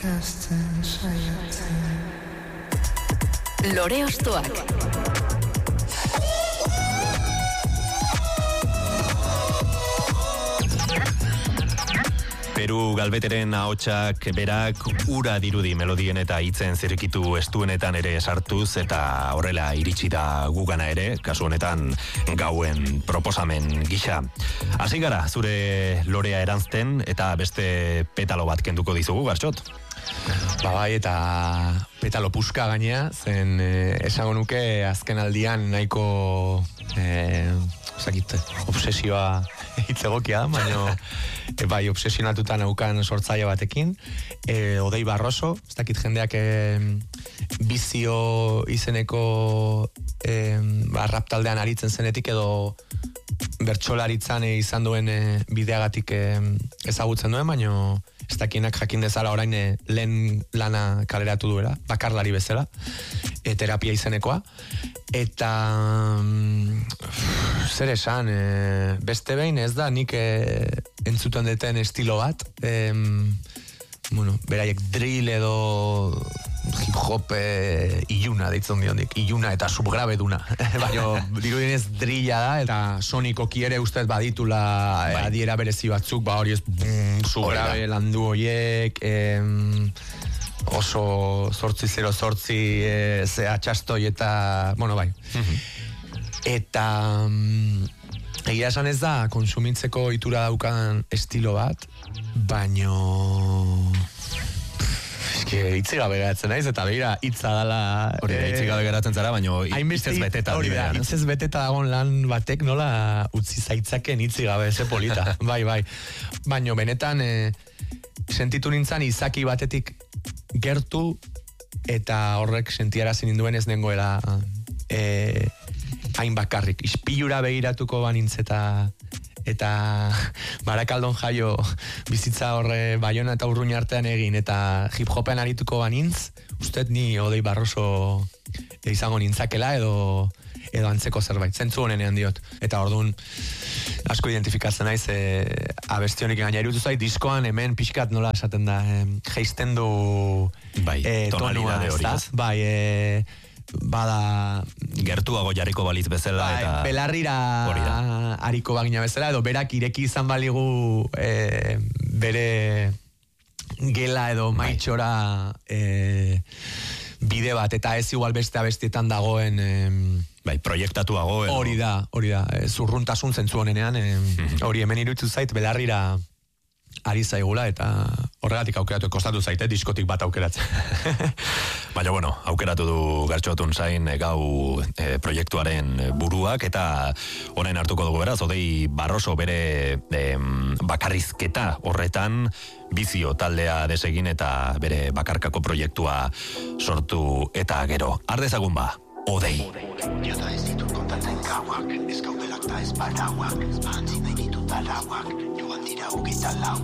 ikasten saiatzen. Lore Ostoak. Peru Galbeteren ahotsak berak ura dirudi melodien eta hitzen zirrikitu estuenetan ere sartuz eta horrela iritsi da gugana ere, kasu honetan gauen proposamen gisa. Hasi gara zure lorea eranzten eta beste petalo bat kenduko dizugu, Gartxot? Bai, eta petalo puska gainea, zen esango nuke azken aldian nahiko obsesioa hitzegokia, baina bai, obsesionatuta naukan sortzaile batekin, Odei Barroso, ez dakit jendeak bizio izeneko rap taldean aritzen zenetik edo bertsolaritzan izan duen bideagatik ezagutzen duen, baina ez dakienak jakin dezala orain lehen lana kaleratu duela, bakarlari bezala, terapia izenekoa, eta zer esan, beste behin ez da nik entzuten deten estilo bat, beraiek drill edo hip-hop iluna deitzen diondik, iluna eta subgrabeduna, baina dirudienez drilla da, eta sonikoki ere ustez baditula adiera berezi batzuk, hori ez subgrabe landu horiek, oso 808 zea txastoi eta, bai. Eta egia esan ez da konsumitzeko itura daukan estilo bat, baino hitzi gabe geratzen naiz, eta behira hitza dala hori da, hitzi gabe geratzen zara, baino hitzez beteta hitzez beteta dagoen lan batek nola utzi zaitzaken hitzi gabe, ze polita bai, baino benetan sentitu nintzan izaki batetik gertu, eta horrek sentiarazi ninduen ez nengoela hain bakarrik, ispilura begiratuko banintz eta Barakaldon jaio bizitza horre Baiona eta Urruña artean egin eta hip-hopean arituko banintz, usted ni Odei Barroso izango nintzakela edo antzeko zerbait, zentzu honenean diot. Eta orduan asko identifikatzen naiz abestionik gaina irutu zait, diskoan hemen pixkat nola esaten da, geisten du tonalidade hori. Bai, bada gertuago jarriko baliz bezala eta belarrira hariko bagina bezala edo berak ireki izan baligu bere gela edo maitxora bide bat eta ez igual beste abestietan dagoen proiektatuago edo hori da zurruntasun zentzu honenean hori hemen iruditu zait belarrira ari zaigula eta horregatik aukeratu kostatu zaite diskotik bat aukeratzen. Baina aukeratu du Gartxotun zain gau proiektuaren buruak eta orain hartuko dugu beraz, Odei Barroso bere bakarrizketa horretan bizio taldea desegin eta bere bakarkako proiektua sortu eta gero. Ardezagun ba, Odei. Jada ez ditut kontatzen gauak, ez gaudelak da ez barauak, ez bantzin nahi ditut arauak, joan dira 24